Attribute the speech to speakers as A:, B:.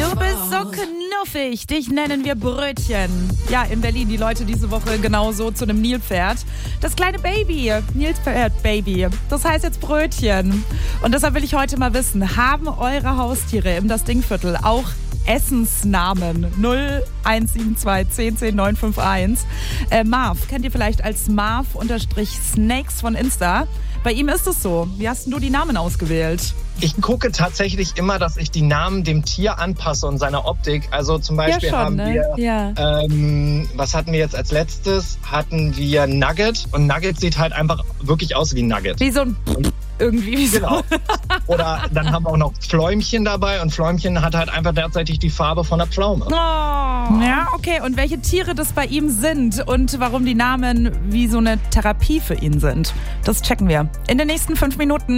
A: Du bist so knuffig, dich nennen wir Brötchen. Ja, in Berlin die Leute diese Woche genauso zu einem Nilpferd. Das kleine Baby, Nilpferd-Baby, das heißt jetzt Brötchen. Und deshalb will ich heute mal wissen, haben eure Haustiere im Das Dingviertel auch Essensnamen? 0172 10 10 951. Marv, kennt ihr vielleicht als Marv_Snakes von Insta? Bei ihm ist es so. Wie hast denn du die Namen ausgewählt?
B: Ich gucke tatsächlich immer, dass ich die Namen dem Tier anpasse und seiner Optik. Also zum Beispiel haben wir, was hatten wir jetzt als letztes? Hatten wir Nugget. Und Nugget sieht halt einfach wirklich aus wie Nugget.
A: Wie so ein irgendwie wie so.
B: Genau. Oder dann haben wir auch noch Fläumchen dabei. Und Fläumchen hat halt einfach derzeitig die Farbe von der Pflaume.
A: Oh. Ja, okay. Und welche Tiere das bei ihm sind und warum die Namen wie so eine Therapie für ihn sind, das checken wir in den nächsten 5 Minuten.